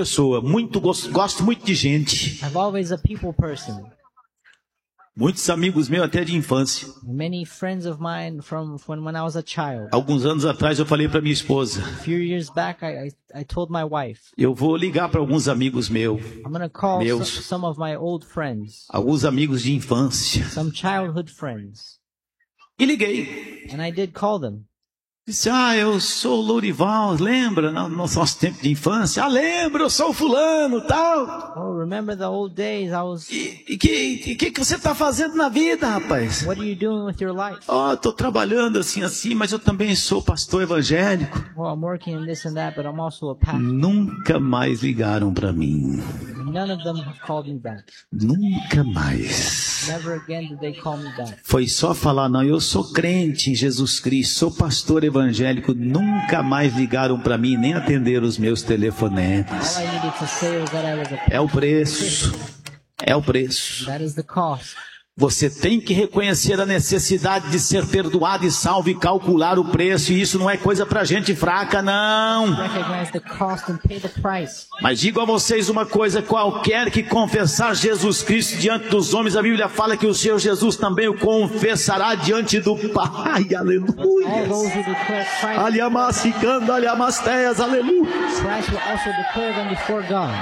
gosto muito de gente. I'm always a people person. Muitos amigos meus até de infância. Many friends of mine from when I was a child. Alguns anos atrás eu falei para minha esposa, A few years back, I told my wife, eu vou ligar para alguns amigos meus, I'm going to call Meus. some of my old friends, alguns amigos de infância. some childhood friends. E liguei. And I did call them. Disse, eu sou o Lourival, lembra? No nosso tempo de infância. Lembro, eu sou o fulano, tal. Oh, remember the old days? I was. E que você está fazendo na vida, rapaz? What are you doing with your life? Estou trabalhando assim, mas eu também sou pastor evangélico. Well, I'm working in this and that, but I'm also a pastor. Nunca mais ligaram para mim. None of them have called me back. Nunca mais. Never again did they call me back. Foi só falar, não, eu sou crente em Jesus Cristo, sou pastor evangélico. Nunca mais ligaram para mim, nem atenderam os meus telefonemas. All I needed to say was that I was a É o preço. É o preço. That is the cost. Você tem que reconhecer a necessidade de ser perdoado e salvo e calcular o preço. E isso não é coisa para gente fraca, não. Recognize the cost and pay the price. Mas digo a vocês uma coisa, qualquer que confessar Jesus Cristo diante dos homens, a Bíblia fala que o Senhor Jesus também o confessará diante do Pai. All Aleluia. those who declare Christ, Aliamasicando, aliamasteias, aleluia. Christ will also declare them before God.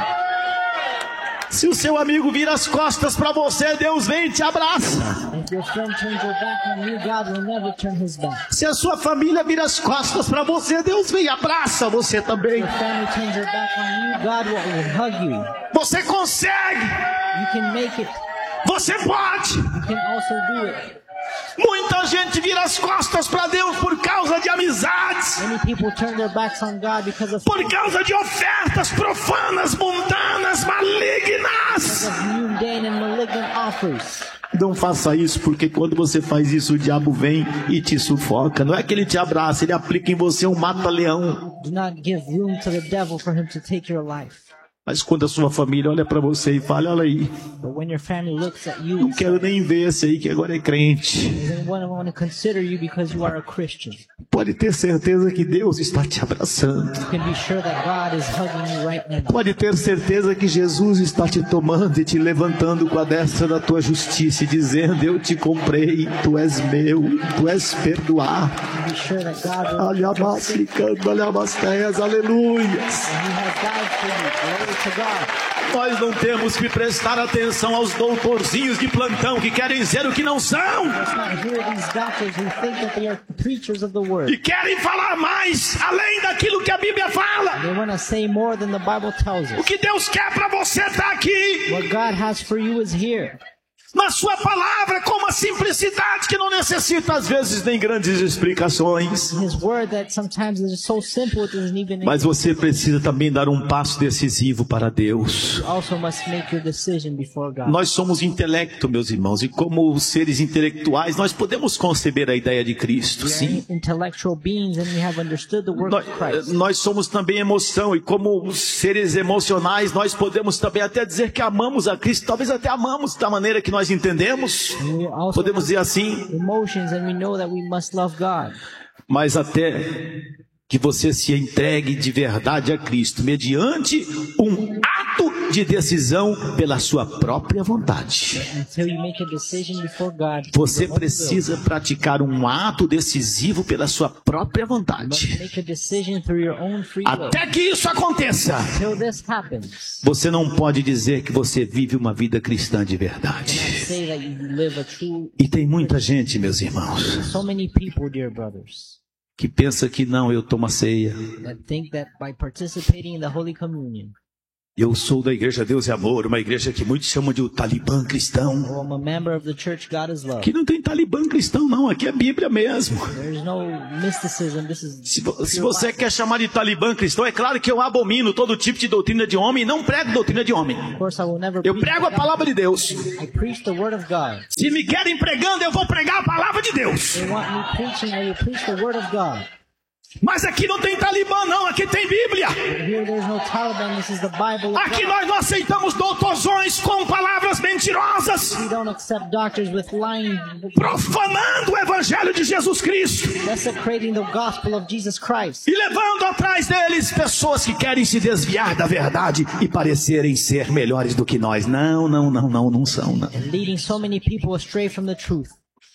Se o seu amigo vira as costas para você, Deus vem e te abraça. If your friend turns your back on you, God will never turn His back. Se a sua família vira as costas para você, Deus vem e abraça você também. If your family turns their back on you, God will hug you. Você consegue. You can make it. Você pode. You can also do it. Muita gente vira as costas para Deus por causa de amizades, Many people turn their backs on God because of por causa de ofertas profanas, mundanas, malignas. mundane and malignant offers. Não faça isso, porque quando você faz isso, o diabo vem e te sufoca. Não é que ele te abraça, ele aplica em você um mata-leão. Do not give room to the devil for him to take your life. Mas quando a sua família olha para você e fala, olha aí, But when your family looks at you, não quero nem ver esse aí que agora é crente. they want to consider you because you are a Christian. Pode ter certeza que Deus está te abraçando. You can be sure that God is hugging you right now. Pode ter certeza que Jesus está te tomando e te levantando com a destra da tua justiça e dizendo, eu te comprei, tu és meu, tu és perdoado. You can be sure that God will Aliamastecando, aliamasteias, aleluias. and He has died for you. Glory to God. Nós não temos que prestar atenção aos doutorzinhos de plantão que querem dizer o que não são Let's not hear these doctors who think that they are preachers of the word. e querem falar mais além daquilo que a Bíblia fala. They want to say more than the Bible tells O us. que Deus quer para você está aqui What God has for you is here. na sua palavra, com uma simplicidade que não necessita às vezes nem grandes explicações. His word that sometimes is so simple it doesn't even. Mas você precisa também dar um passo decisivo para Deus. You also must make your decision before God. Nós somos intelecto, meus irmãos, e como seres intelectuais, nós podemos conceber a ideia de Cristo, We are sim. intellectual beings and we have understood the work of Christ. Nós somos também emoção, e como seres emocionais, nós podemos também até dizer que amamos a Cristo, talvez até amamos da maneira que nós entendemos, And we also podemos dizer assim, emotions and we know that we must love God. mas até que você se entregue de verdade a Cristo, mediante um ato de decisão pela sua própria vontade. Until you make a decision before God. Você precisa praticar um ato decisivo pela sua própria vontade. Make a decision through your own free will. Até que isso aconteça, Until this happens, você não pode dizer que você vive uma vida cristã de verdade. say that you live a true. E tem muita gente, meus irmãos, So many people, dear brothers, que pensa que não, eu tomo a ceia. that think that by participating in the Holy Communion, Eu sou da Igreja Deus e Amor, uma igreja que muitos chamam de o Talibã cristão. or I'm a member of the church God is love. Aqui não tem Talibã cristão não, aqui é Bíblia mesmo. There's no mysticism. This is Se você quer chamar de Talibã cristão, é claro que eu abomino todo tipo de doutrina de homem e não prego doutrina de homem. Of course, I will never Eu preach prego a the palavra de Deus. gospel. I preach the word of God. Se me querem pregando, eu vou pregar a palavra de Deus. They want me preaching, I will preach the word of God. Mas aqui não tem Talibã não, aqui tem Bíblia. Here there's no Taliban, this is the Bible of Aqui God. nós não aceitamos doutozões com palavras mentirosas, We don't accept doctors with lying, profanando o Evangelho de Jesus Cristo desecrating the gospel of Jesus Christ, e levando atrás deles pessoas que querem se desviar da verdade e parecerem ser melhores do que nós. Não são. Não. and leading so many people astray from the truth.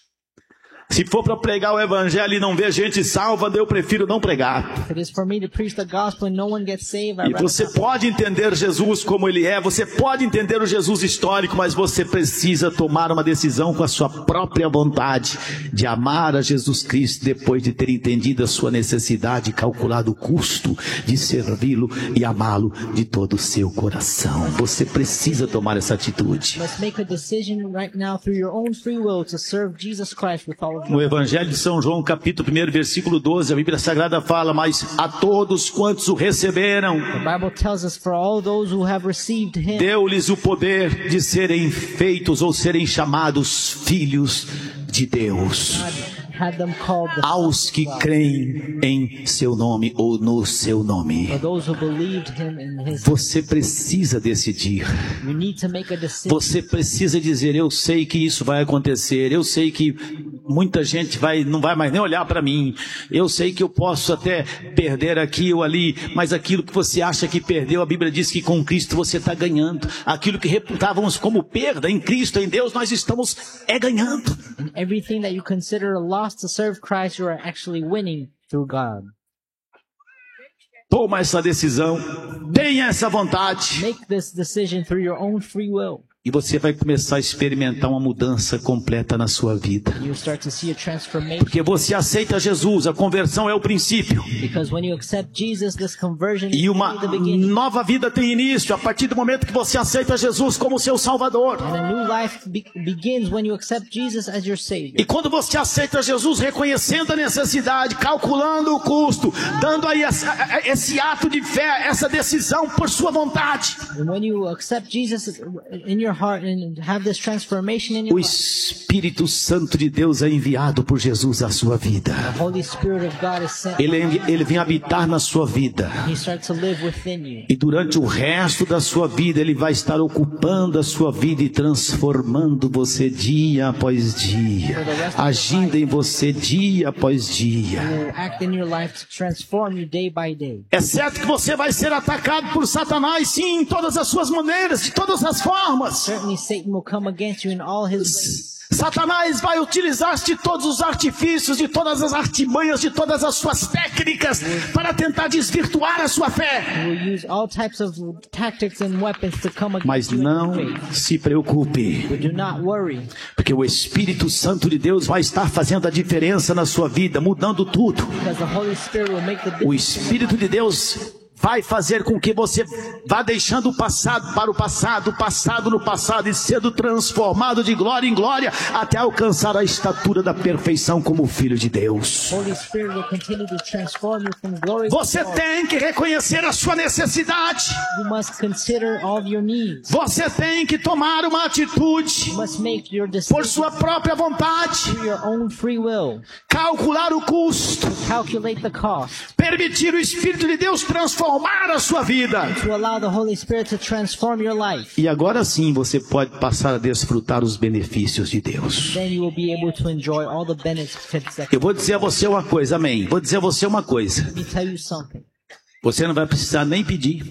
Se for para pregar o Evangelho e não ver gente salva, eu prefiro não pregar. If it is for me to preach the gospel and no one gets saved, E I rather você pode entender Jesus como ele é, você pode entender o Jesus histórico, mas você precisa tomar uma decisão com a sua própria vontade de amar a Jesus Cristo depois de ter entendido a sua necessidade e calculado o custo de servi-lo e amá-lo de todo o seu coração. Você precisa tomar essa atitude. must make a decision right now through your own free will to serve Jesus Christ with all of No Evangelho de São João, capítulo 1, versículo 12, a Bíblia Sagrada fala: mas a todos quantos o receberam, The Bible tells us for all those who have received him, deu-lhes o poder de serem feitos ou serem chamados filhos de Deus. had them called the Aos que creem em seu nome ou no seu nome. for those who believed him in his. Você precisa decidir. You need to make a decision. Você precisa dizer: eu sei que isso vai acontecer. Eu sei que muita gente não vai mais nem olhar para mim. Eu sei que eu posso até perder aqui ou ali, mas aquilo que você acha que perdeu, a Bíblia diz que com Cristo você está ganhando. Aquilo que reputávamos como perda, em Cristo, em Deus, nós estamos ganhando. And everything that you consider a loss to serve Christ, you are actually winning through God. Toma essa decisão, tenha essa vontade, Make this decision through your own free will. e você vai começar a experimentar uma mudança completa na sua vida. You start to see a transformation. Porque você aceita Jesus, a conversão é o princípio. Because when you accept Jesus, this conversion E is uma the beginning. nova vida tem início a partir do momento que você aceita Jesus como seu Salvador. And a new life begins when you accept Jesus as your Savior. E quando você aceita Jesus reconhecendo a necessidade, calculando o custo, dando aí esse ato de fé, essa decisão por sua vontade, And when you accept Jesus in your heart and have this transformation in o your life, Espírito Santo de Deus é enviado por Jesus à sua vida. the Holy Spirit of God is sent. Ele vem habitar na sua vida. He starts to live within you. E durante o resto da sua vida, Ele vai estar ocupando a sua vida e transformando você dia após dia, agindo em você dia após dia. He will act in your life to transform you day by day. É certo que você vai ser atacado por Satanás, sim, em todas as suas maneiras, de todas as formas. Certainly Satan will come against you in all his ways. Satanás vai utilizar-se de todos os artifícios, de todas as artimanhas, de todas as suas técnicas para tentar desvirtuar a sua fé. He will use all types of tactics and weapons to come Mas against you in não your faith. se preocupe, But do not worry, porque o Espírito Santo de Deus vai estar fazendo a diferença na sua vida, mudando tudo. because the Holy Spirit will make the O difference. Espírito de Deus vai fazer com que você vá deixando o passado para o passado no passado, e sendo transformado de glória em glória até alcançar a estatura da perfeição como filho de Deus. Holy Spirit will continue to transform you from glory to Você glory. tem que reconhecer a sua necessidade. You must consider all of your needs. Você tem que tomar uma atitude You must make your por decision sua própria vontade, through your own free will. calcular o custo, Calculate the cost. permitir o Espírito de Deus transformar a sua vida. To allow the Holy Spirit to transform your life. E agora sim você pode passar a desfrutar os benefícios de Deus. Then you will be able to enjoy all the benefits that Eu vou dizer a você uma coisa, amém. Vou dizer a você uma coisa. Let me tell you something. Você não vai precisar nem pedir.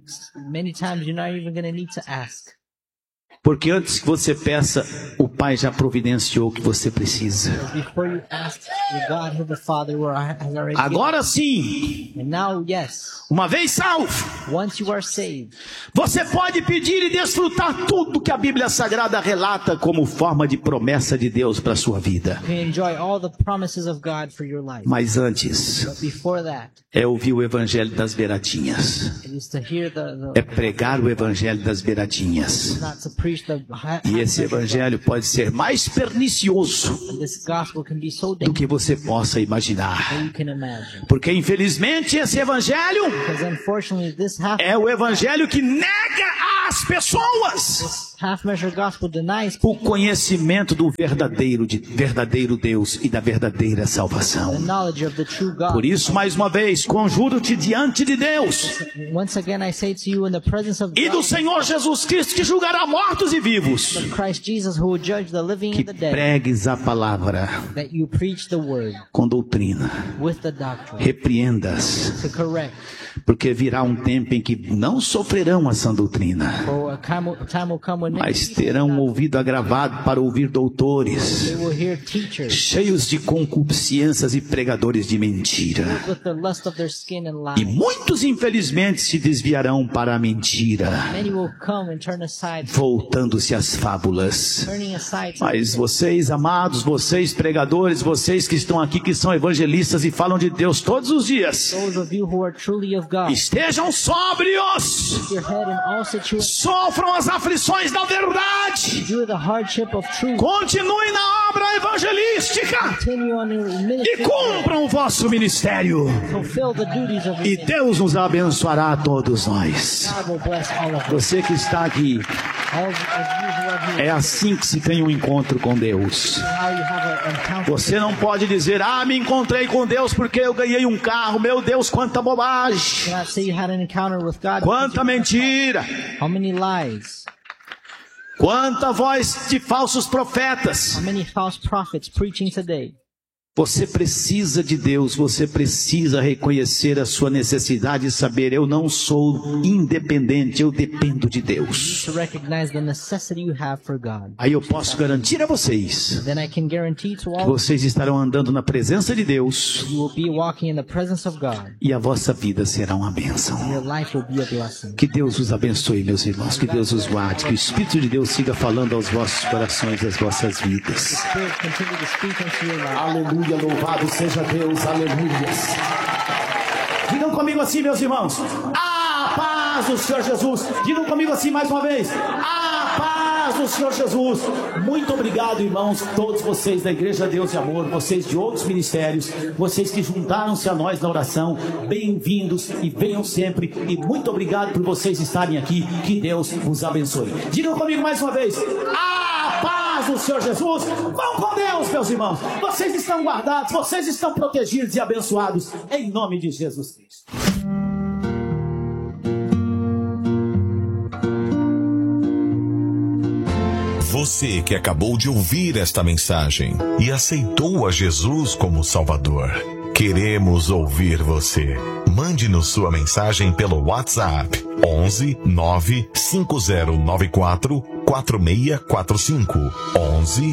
Many times you're not even going to need to ask. Porque antes que você peça, o Pai já providenciou o que você precisa. Before you ask, the God who the Father has already Agora given. sim, And now, yes, uma vez salvo, once you are saved, você pode pedir e desfrutar tudo que a Bíblia Sagrada relata como forma de promessa de Deus para a sua vida. you can enjoy all the promises of God for your life. Mas antes, But before that, é ouvir o Evangelho das Beiradinhas. it is to hear É pregar o Evangelho das Beiradinhas. not to preach the E esse Evangelho pode ser mais pernicioso this gospel can be so do dangerous que você possa imaginar. that you can imagine. Porque infelizmente esse Evangelho Because unfortunately, this é o Evangelho que nega às pessoas half-measure gospel denies o conhecimento do verdadeiro Deus e da verdadeira the salvação. knowledge of the true Por God. isso, mais uma vez, conjuro-te diante de Deus Once again, I say to you, in the presence of e do God, Senhor Jesus Cristo, que julgará mortos e vivos, Christ Jesus, who will judge the living que and the dead, pregues a palavra that you preach the word com doutrina, with the doctrine repreendas, to correct. porque virá um tempo em que não sofrerão a sã doutrina, For a time will come when many mas people terão um ouvido agravado para ouvir doutores, they will hear teachers cheios de concupiscências e pregadores de mentira. with the lust of their skin and E lies. muitos, infelizmente, se desviarão para a mentira, Many will come and turn aside, voltando-se às fábulas. turning aside to Mas vocês, amados, vocês pregadores, vocês que estão aqui, que são evangelistas e falam de Deus todos os dias, those of you who are truly of God. estejam sóbrios, Keep your head in all situations. sofram as aflições da verdade, Endure the hardship of truth. continuem na obra evangelística Continue on your e ministry. cumpram o vosso ministério. Fulfill the duties of your E ministry. Deus nos abençoará a todos nós. God will bless all of us. Você que está aqui, All of you who are here. é assim que se tem um encontro com Deus. How you have an encounter. Você não pode dizer, me encontrei com Deus porque eu ganhei um carro. Meu Deus, quanta bobagem. You cannot say you had an encounter with God. Quanta mentira. How many lies? Quanta voz de falsos profetas. How many false prophets preaching today? Você precisa de Deus, você precisa reconhecer a sua necessidade e saber, eu não sou independente, eu dependo de Deus. To recognize the necessity you have for God. Aí eu posso garantir a vocês Then I can guarantee to que all vocês estarão andando na presença de Deus you will be walking in the presence of God. e a vossa vida será uma bênção. Your life will be a blessing. Que Deus os abençoe, meus irmãos, que Deus os guarde, que o Espírito de Deus siga falando aos vossos corações e às vossas vidas. Spirit continue to speak into your life. Aleluia, louvado seja Deus, aleluia. Digam comigo assim, meus irmãos. A paz do Senhor Jesus. Digam comigo assim mais uma vez. A paz do Senhor Jesus. Muito obrigado, irmãos, todos vocês da Igreja Deus e Amor, vocês de outros ministérios, vocês que juntaram-se a nós na oração. Bem-vindos e venham sempre. E muito obrigado por vocês estarem aqui. Que Deus vos abençoe. Digam comigo mais uma vez. A paz do Senhor Jesus. Vão com Deus, meus irmãos. Vocês estão guardados, vocês estão protegidos e abençoados em nome de Jesus Cristo. Você que acabou de ouvir esta mensagem e aceitou a Jesus como Salvador, queremos ouvir você. Mande-nos sua mensagem pelo WhatsApp 11 95094 4645 11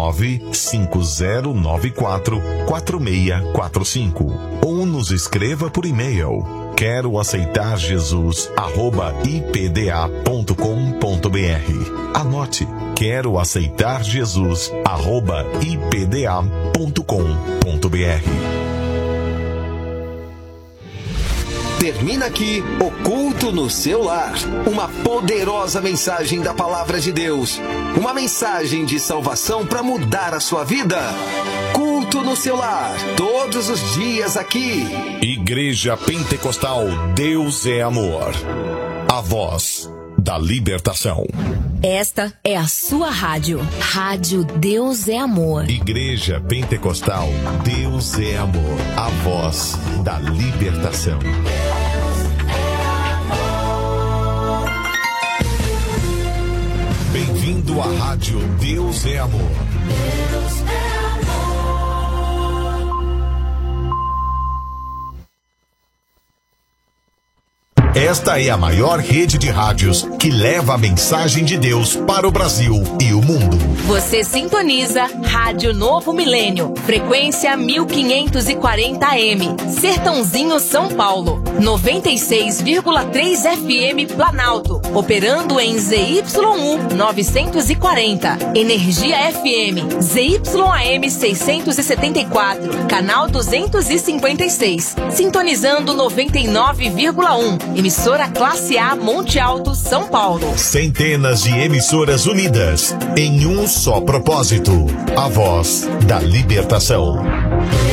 95094 4645 ou nos escreva por e-mail quero aceitar Jesus @ipda.com.br. Anote, quero aceitar Jesus @ipda.com.br. Termina aqui o Culto no Seu Lar. Uma poderosa mensagem da Palavra de Deus. Uma mensagem de salvação para mudar a sua vida. Culto no Seu Lar. Todos os dias aqui. Igreja Pentecostal Deus é Amor. A voz da libertação. Esta é a sua rádio. Rádio Deus é Amor. Igreja Pentecostal Deus é Amor. A voz da libertação. Bem-vindo à Rádio Deus é Amor. Esta é a maior rede de rádios que leva a mensagem de Deus para o Brasil e o mundo. Você sintoniza Rádio Novo Milênio, frequência 1540 AM, Sertãozinho, São Paulo, 96,3 FM Planalto, operando em ZYU 940, Energia FM, ZYAM 674, canal 256, sintonizando 99,1, emissora Classe A Monte Alto, São Paulo. Centenas de emissoras unidas em um só propósito: a voz da libertação.